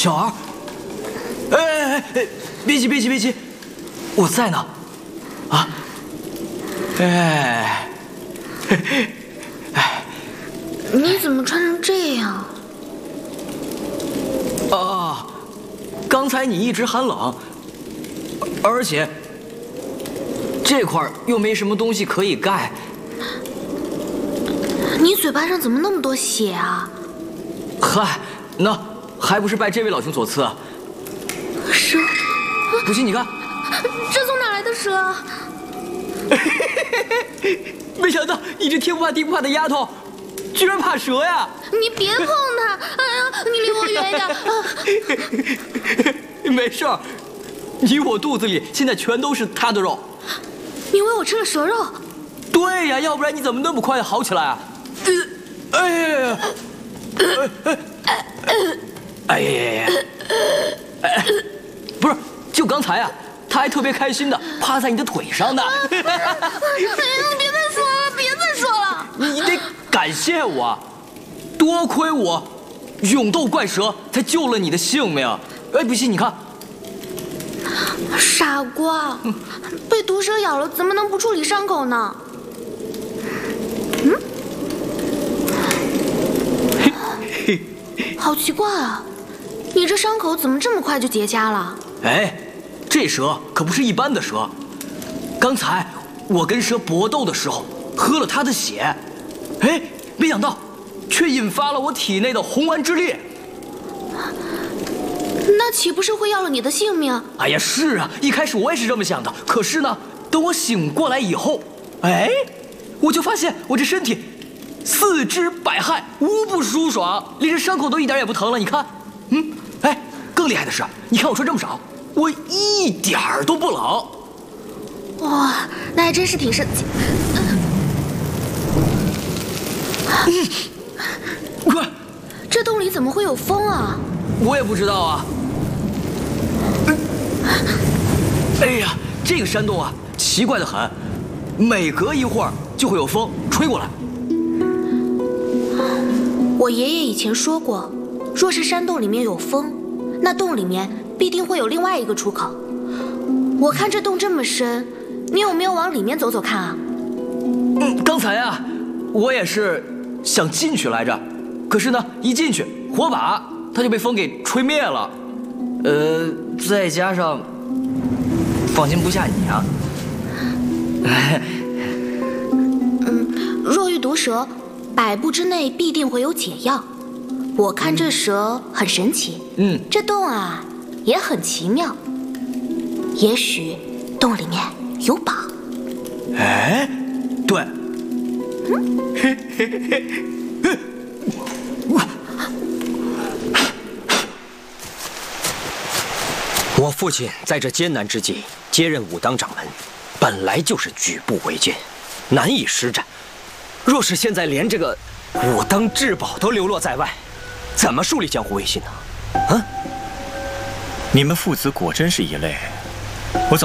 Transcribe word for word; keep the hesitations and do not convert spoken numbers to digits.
小儿，哎哎哎，别急别急别急，我在呢。啊，哎，哎， 你怎么穿成这样？ 啊，刚才你一直喊冷，而且这块又没什么东西可以盖。 你嘴巴上怎么那么多血啊？ 嗨，那还不是拜这位老兄所赐。 蛇？ 不信你看， 这从哪来的蛇啊？ 没想到你这天不怕地不怕的丫头，居然怕蛇呀！ 你别碰它！哎呀，你离我远点！啊、 没事儿，你我肚子里现在全都是他的肉。 你为我吃了蛇肉？ 对呀，要不然你怎么那么快好起来啊？呃、哎呀！哎呀呀呀！哎，不是，就刚才啊，他还特别开心的趴在你的腿上呢。哎呀， 别再说了，别再说了！ 你得感谢我，多亏我勇斗怪蛇，才救了你的性命。哎，不信你看。 傻瓜，被毒蛇咬了，怎么能不处理伤口呢？嗯，好奇怪啊，你这伤口怎么这么快就结痂了？ 哎，这蛇可不是一般的蛇，刚才我跟蛇搏斗的时候喝了它的血，哎，没想到却引发了我体内的红丸之力。 那岂不是会要了你的性命？ 哎呀，是啊，一开始我也是这么想的。可是呢，等我醒过来以后，哎，我就发现我这身体四肢百骸，无不舒爽，连这伤口都一点也不疼了。你看，嗯，哎，更厉害的是，你看我穿这么少，我一点儿都不冷。 哇，那还真是挺神奇。 嗯，快， 这洞里怎么会有风啊？ 我也不知道啊。哎呀，这个山洞啊，奇怪的很，每隔一会儿就会有风吹过来。 我爷爷以前说过，若是山洞里面有风，那洞里面必定会有另外一个出口。我看这洞这么深，你有没有往里面走走看啊？ 嗯，刚才啊，我也是想进去来着，可是呢，一进去火把它就被风给吹灭了。呃，再加上放心不下你啊。 嗯，若遇毒蛇，百步之内必定会有解药。我看这蛇很神奇， 嗯， 这洞啊也很奇妙。也许洞里面有宝。 哎，对。嗯，嘿嘿嘿嘿。 我父亲在这艰难之际接任武当掌门，本来就是举步维艰，难以施展。若是现在连这个武当至宝都流落在外，怎么树立江湖威信呢？啊！ 你们父子果真是一类，我早。